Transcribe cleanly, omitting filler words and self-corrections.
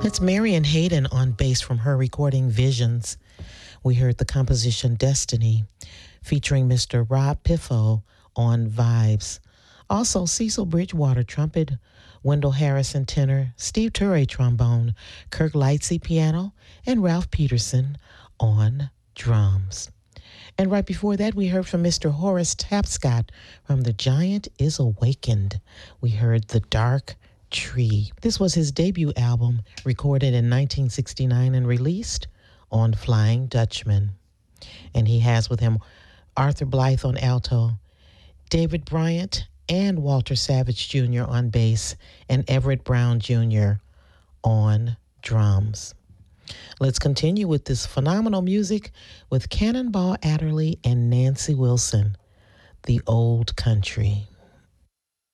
That's Marion Hayden on bass from her recording Visions. We heard the composition Destiny featuring Mr. Rob Piffo on vibes. Also, Cecil Bridgewater trumpet, Wendell Harrison tenor, Steve Turre trombone, Kirk Lightsey piano, and Ralph Peterson on drums. And right before that, we heard from Mr. Horace Tapscott from The Giant is Awakened. We heard The Dark Tree. This was his debut album, recorded in 1969 and released on Flying Dutchman. And he has with him Arthur Blythe on alto, David Bryant and Walter Savage Jr. on bass, and Everett Brown Jr. on drums. Let's continue with this phenomenal music with Cannonball Adderley and Nancy Wilson, The Old Country.